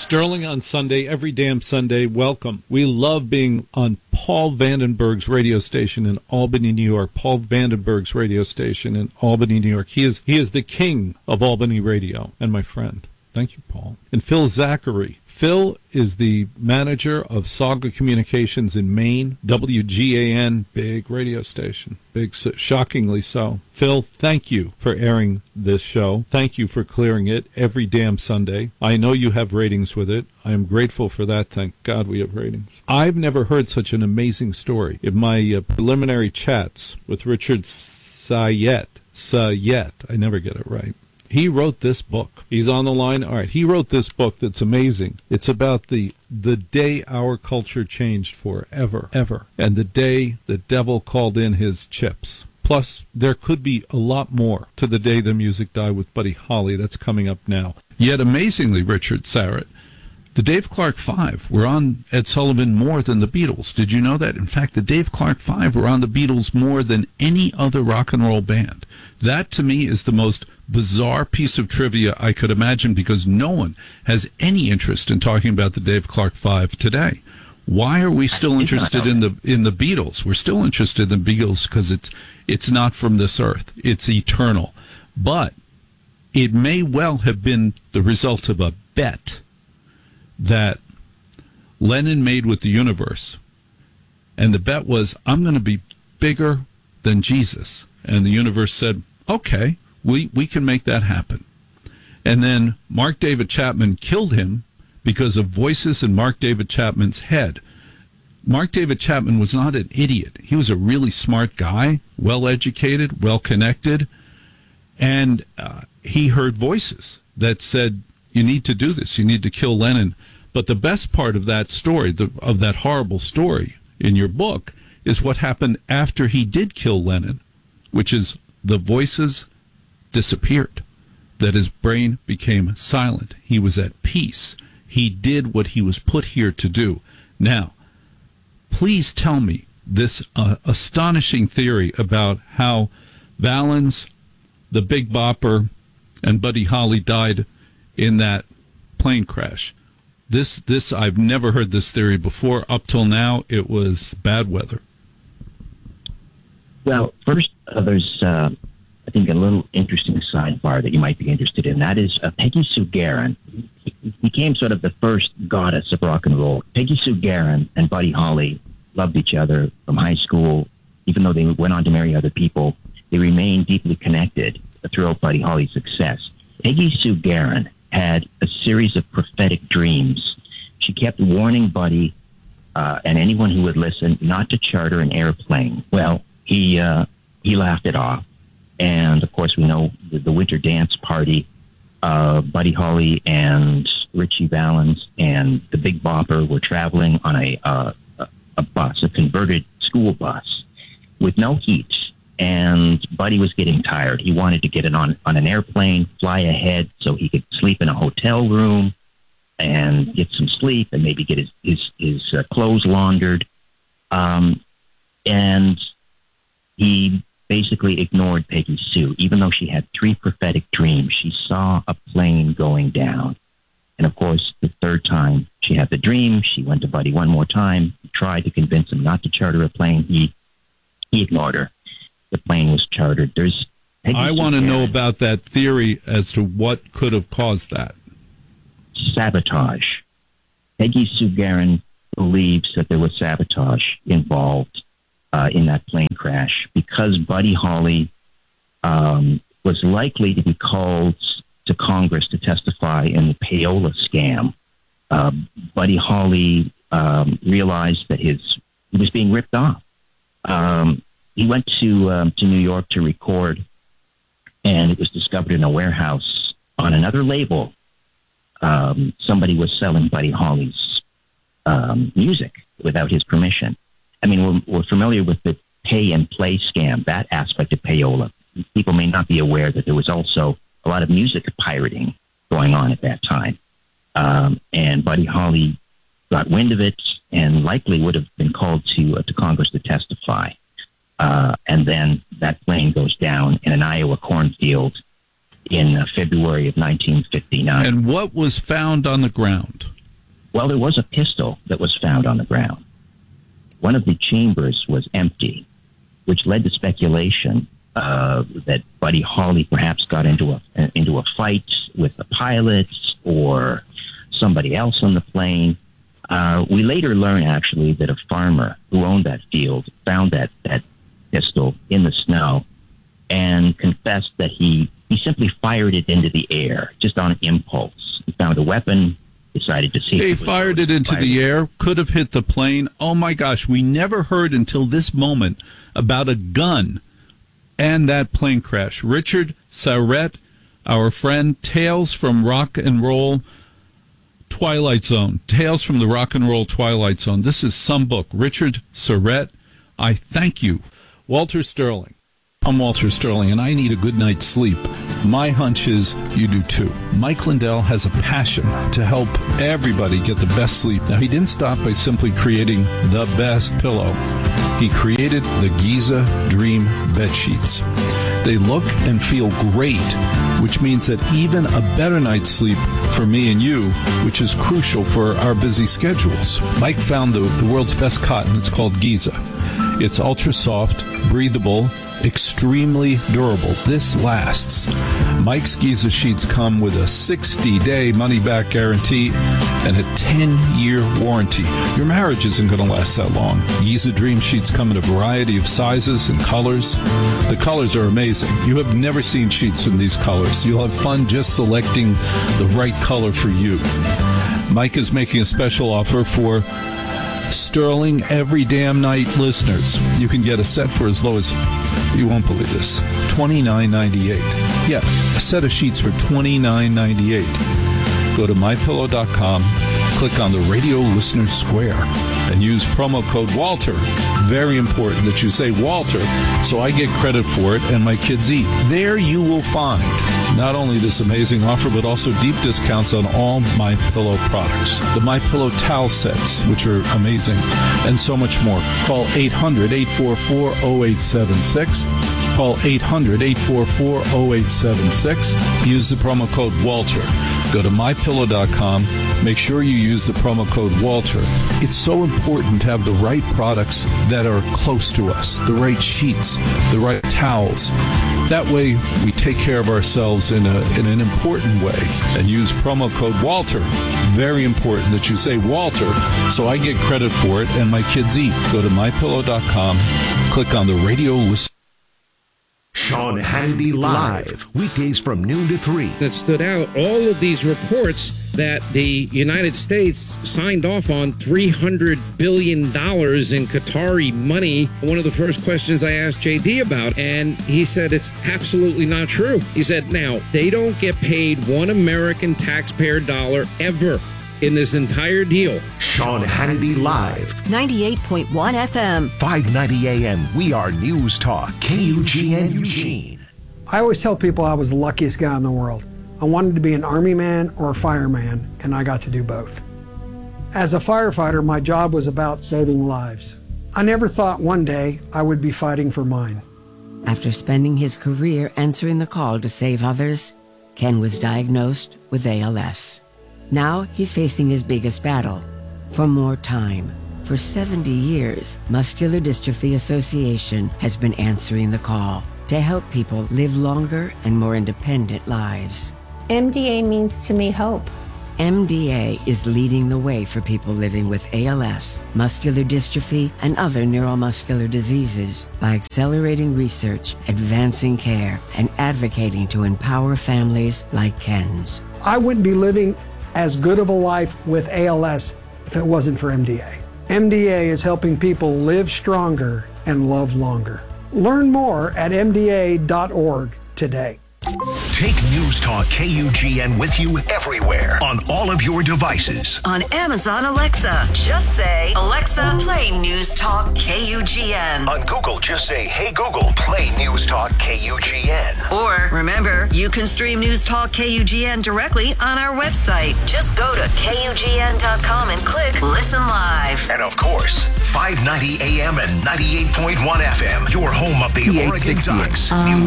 Sterling on Sunday, every damn Sunday. Welcome. We love being on Paul Vandenberg's radio station in Albany, New York. Paul Vandenberg's radio station in Albany, New York. He is the king of Albany radio and my friend. Thank you, Paul. And Phil Zachary. Phil is the manager of Saga Communications in Maine, WGAN, big radio station, big, shockingly so. Phil, thank you for airing this show. Thank you for clearing it every damn Sunday. I know you have ratings with it. I am grateful for that. Thank God we have ratings. I've never heard such an amazing story. In my preliminary chats with Richard Sayet, I never get it right. He wrote this book. He's on the line. All right. He wrote this book that's amazing. It's about the day our culture changed forever, ever, and the day the devil called in his chips. Plus, there could be a lot more to the day the music died with Buddy Holly. That's coming up now. Yet, amazingly, Richard Sarrett, the Dave Clark Five were on Ed Sullivan more than the Beatles. Did you know that? In fact, the Dave Clark Five were on the Beatles more than any other rock and roll band. That, to me, is the most bizarre piece of trivia I could imagine, because no one has any interest in talking about the Dave Clark Five today. Why are we still interested in the Beatles? We're still interested in the Beatles because it's not from this earth. It's eternal. But it may well have been the result of a bet that Lennon made with the universe. And the bet was, I'm going to be bigger than Jesus. And the universe said, okay, we can make that happen. And then Mark David Chapman killed him because of voices in Mark David Chapman's head. Mark David Chapman was not an idiot. He was a really smart guy, well-educated, well-connected, and he heard voices that said, you need to do this, you need to kill Lennon. But the best part of that story, of that horrible story in your book, is what happened after he did kill Lennon, which is the voices disappeared, that his brain became silent. He was at peace. He did what he was put here to do. Now, please tell me this astonishing theory about how Valens, the Big Bopper, and Buddy Holly died in that plane crash. This I've never heard this theory before. Up till now, it was bad weather. Well, first, there's, I think, a little interesting sidebar that you might be interested in. That is Peggy Sue Gerron. He became sort of the first goddess of rock and roll. Peggy Sue Gerron and Buddy Holly loved each other from high school. Even though they went on to marry other people, they remained deeply connected throughout Buddy Holly's success. Peggy Sue Gerron had a series of prophetic dreams. She kept warning Buddy and anyone who would listen not to charter an airplane. Well, he laughed it off. And, of course, we know the Winter Dance Party, Buddy Holly and Richie Valens and the Big Bopper were traveling on a bus, a converted school bus, with no heat. And Buddy was getting tired. He wanted to get on an airplane, fly ahead so he could sleep in a hotel room and get some sleep and maybe get his clothes laundered. And he basically ignored Peggy Sue. Even though she had 3 prophetic dreams, she saw a plane going down. And, of course, the third time she had the dream, she went to Buddy one more time, tried to convince him not to charter a plane. He ignored her. The plane was chartered. I want to know about that theory as to what could have caused that. Sabotage. Peggy Sue Gerron believes that there was sabotage involved in that plane crash because Buddy Holly was likely to be called to Congress to testify in the payola scam. Buddy Holly realized that he was being ripped off. He went to New York to record, and it was discovered in a warehouse on another label. Somebody was selling Buddy Holly's music without his permission. I mean, we're familiar with the pay and play scam, that aspect of payola. People may not be aware that there was also a lot of music pirating going on at that time. And Buddy Holly got wind of it and likely would have been called to Congress to testify. And then that plane goes down in an Iowa cornfield in February of 1959. And what was found on the ground? Well, there was a pistol that was found on the ground. One of the chambers was empty, which led to speculation that Buddy Holly perhaps got into a fight with the pilots or somebody else on the plane. We later learned, actually, that a farmer who owned that field found that pistol in the snow and confessed that he simply fired it into the air, just on impulse. He found a weapon, decided to see. They fired it into the air, could have hit the plane. Oh, my gosh, we never heard until this moment about a gun and that plane crash. Richard Syrett, our friend, Tales from Rock and Roll Twilight Zone. Tales from the Rock and Roll Twilight Zone. This is some book. Richard Syrett, I thank you. Walter Sterling. I'm Walter Sterling, and I need a good night's sleep. My hunch is you do too. Mike Lindell has a passion to help everybody get the best sleep. Now, he didn't stop by simply creating the best pillow. He created the Giza Dream bed sheets. They look and feel great, which means that even a better night's sleep for me and you, which is crucial for our busy schedules. Mike found the world's best cotton. It's called Giza. It's ultra soft, breathable, extremely durable. This lasts. Mike's Giza sheets come with a 60-day money-back guarantee and a 10-year warranty. Your marriage isn't going to last that long. Giza Dream sheets come in a variety of sizes and colors. The colors are amazing. You have never seen sheets in these colors. You'll have fun just selecting the right color for you. Mike is making a special offer for Sterling Every Damn Night listeners. You can get a set for as low as, you won't believe this, $29.98. Yeah, a set of sheets for $29.98. Go to mypillow.com, click on the Radio Listener Square, and use promo code Walter. Very important that you say Walter, so I get credit for it and my kids eat. There you will find not only this amazing offer, but also deep discounts on all MyPillow products. The MyPillow towel sets, which are amazing, and so much more. Call 800-844-0876. Call 800-844-0876. Use the promo code Walter. Go to mypillow.com. Make sure you use the promo code Walter. It's so important to have the right products that are close to us, the right sheets, the right towels. That way, we take care of ourselves in an important way and use promo code Walter. Very important that you say Walter, so I get credit for it and my kids eat. Go to mypillow.com, click on the Radio Listen. Sean Hannity Live, weekdays from noon to 3. That stood out, all of these reports that the United States signed off on $300 billion in Qatari money. One of the first questions I asked JD about, and he said it's absolutely not true. He said, now, they don't get paid one American taxpayer dollar ever in this entire deal. Sean Hannity Live. 98.1 FM. 590 AM. We are News Talk. KUGN Eugene. I always tell people I was the luckiest guy in the world. I wanted to be an Army man or a fireman, and I got to do both. As a firefighter, my job was about saving lives. I never thought one day I would be fighting for mine. After spending his career answering the call to save others, Ken was diagnosed with ALS. Now he's facing his biggest battle, for more time. For 70 years, Muscular Dystrophy Association has been answering the call to help people live longer and more independent lives. MDA means to me hope. MDA is leading the way for people living with ALS, muscular dystrophy, and other neuromuscular diseases by accelerating research, advancing care, and advocating to empower families like Ken's. I wouldn't be living as good of a life with ALS if it wasn't for MDA. MDA is helping people live stronger and love longer. Learn more at mda.org today. Take News Talk KUGN with you everywhere on all of your devices. On Amazon Alexa, just say, Alexa, play News Talk KUGN. On Google, just say, hey Google, play News Talk KUGN. Or, remember, you can stream News Talk KUGN directly on our website. Just go to KUGN.com and click Listen Live. And of course, 590 AM and 98.1 FM, your home of the Oregon Ducks.